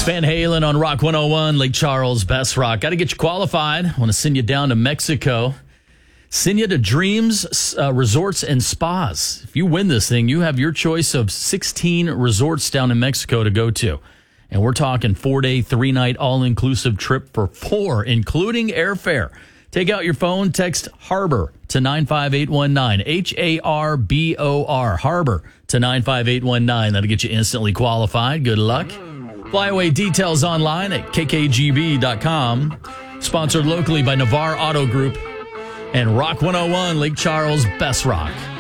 Van Halen on Rock 101, Lake Charles, Best Rock. Got to get you qualified. I want to send you down to Mexico. Send you to Dreams Resorts and Spas. If you win this thing, you have your choice of 16 resorts down in Mexico to go to. And we're talking 4-day, 3-night, all-inclusive trip for 4, including airfare. Take out your phone, text HARBOR to 95819, HARBOR, HARBOR to 95819. That'll get you instantly qualified. Good luck. Flyaway details online at kkgb.com. Sponsored locally by Navarre Auto Group and Rock 101, Lake Charles, Best Rock.